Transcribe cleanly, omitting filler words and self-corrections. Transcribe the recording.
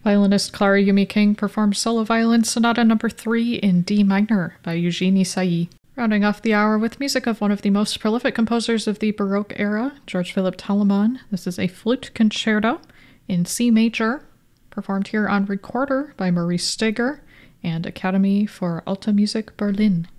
Violinist Clara Yumi King performed Solo Violin Sonata No. 3 in D minor by Eugene Isai. Rounding off the hour with music of one of the most prolific composers of the Baroque era, George Philipp Telemann. This is a flute concerto in C major, performed here on recorder by Maurice Steger and Academy for Alta Musik Berlin.